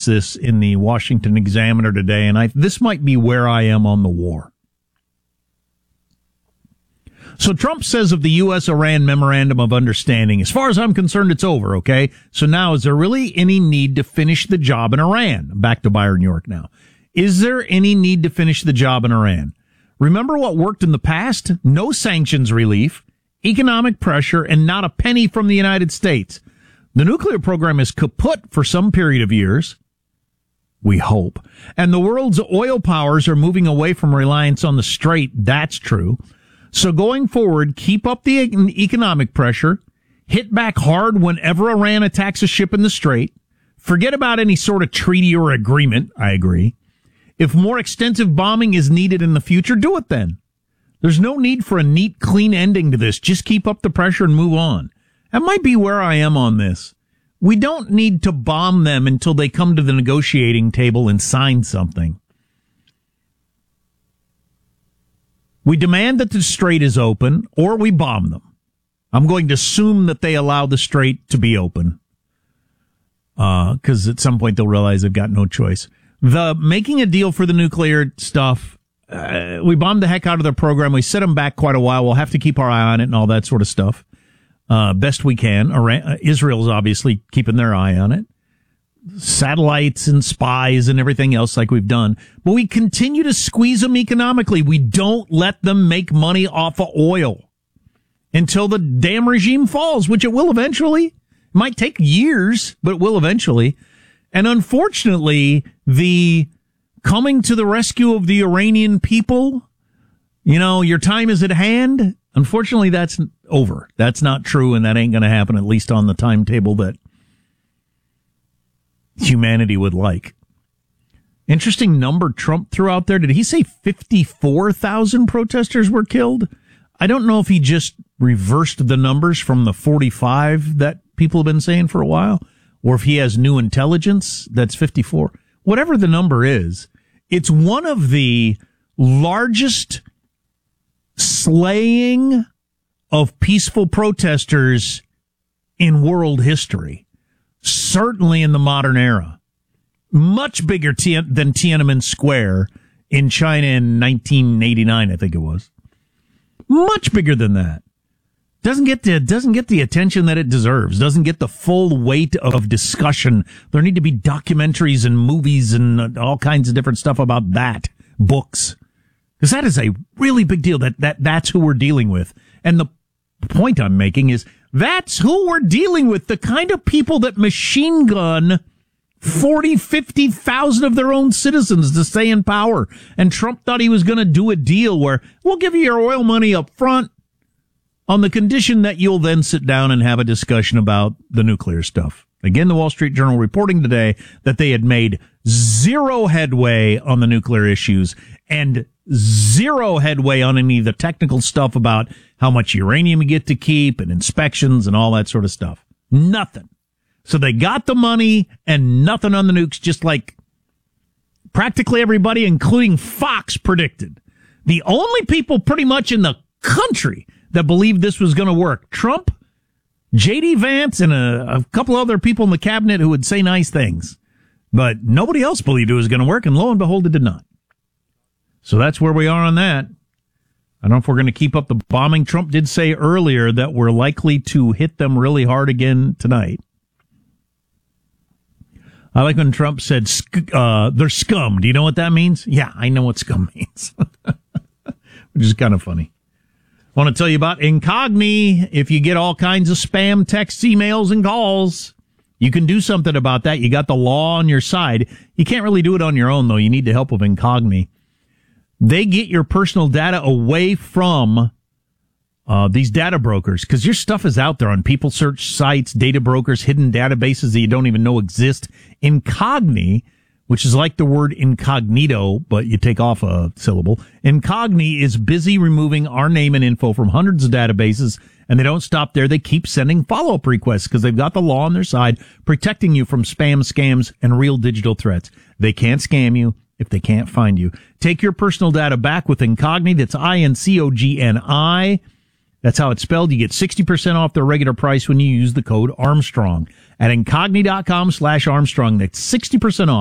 this in the Washington Examiner today, and this might be where I am on the war. So Trump says of the U.S.-Iran Memorandum of Understanding, as far as I'm concerned, it's over, okay? So now, is there really any need to finish the job in Iran? Back to Byron York now. Is there any need to finish the job in Iran? Remember what worked in the past? No sanctions relief, economic pressure, and not a penny from the United States. The nuclear program is kaput for some period of years. We hope. And the world's oil powers are moving away from reliance on the Strait. That's true. So going forward, keep up the economic pressure, hit back hard whenever Iran attacks a ship in the Strait. Forget about any sort of treaty or agreement. I agree. If more extensive bombing is needed in the future, do it then. There's no need for a neat, clean ending to this. Just keep up the pressure and move on. That might be where I am on this. We don't need to bomb them until they come to the negotiating table and sign something. We demand that the Strait is open, or we bomb them. I'm going to assume that they allow the Strait to be open, because at some point they'll realize they've got no choice. The making a deal for the nuclear stuff, we bombed the heck out of their program. We set them back quite a while. We'll have to keep our eye on it and all that sort of stuff, best we can. Israel's obviously keeping their eye on it. Satellites and spies and everything else like we've done. But we continue to squeeze them economically. We don't let them make money off of oil until the damn regime falls, which it will eventually. It might take years, but it will eventually. And unfortunately, the coming to the rescue of the Iranian people, your time is at hand. Unfortunately, that's over. That's not true, and that ain't going to happen, at least on the timetable that humanity would like. Interesting number Trump threw out there. Did he say 54,000 protesters were killed? I don't know if he just reversed the numbers from the 45 that people have been saying for a while, or if he has new intelligence that's 54. Whatever the number is, it's one of the largest slaying of peaceful protesters in world history. Certainly in the modern era. Much bigger than Tiananmen Square in China in 1989, I think it was. Much bigger than that. Doesn't get the attention that it deserves. Doesn't get the full weight of discussion. There need to be documentaries and movies and all kinds of different stuff about that. Books. Because that is a really big deal. That's who we're dealing with. And the point I'm making is, that's who we're dealing with, the kind of people that machine gun 40, 50,000 of their own citizens to stay in power. And Trump thought he was going to do a deal where we'll give you your oil money up front on the condition that you'll then sit down and have a discussion about the nuclear stuff. Again, the Wall Street Journal reporting today that they had made zero headway on the nuclear issues and zero headway on any of the technical stuff about how much uranium you get to keep and inspections and all that sort of stuff. Nothing. So they got the money and nothing on the nukes, just like practically everybody, including Fox, predicted. The only people pretty much in the country that believed this was going to work, Trump, J.D. Vance, and a couple other people in the cabinet who would say nice things. But nobody else believed it was going to work, and lo and behold, it did not. So that's where we are on that. I don't know if we're going to keep up the bombing. Trump did say earlier that we're likely to hit them really hard again tonight. I like when Trump said, they're scum. Do you know what that means? Yeah, I know what scum means. Which is kind of funny. I want to tell you about Incogni. If you get all kinds of spam texts, emails, and calls, you can do something about that. You got the law on your side. You can't really do it on your own, though. You need the help of Incogni. They get your personal data away from these data brokers, because your stuff is out there on people search sites, data brokers, hidden databases that you don't even know exist. Incogni, which is like the word incognito, but you take off a syllable. Incogni is busy removing our name and info from hundreds of databases, and they don't stop there. They keep sending follow-up requests because they've got the law on their side, protecting you from spam, scams, and real digital threats. They can't scam you if they can't find you. Take your personal data back with Incogni. That's Incogni. That's how it's spelled. You get 60% off their regular price when you use the code Armstrong at Incogni.com/Armstrong. That's 60% off.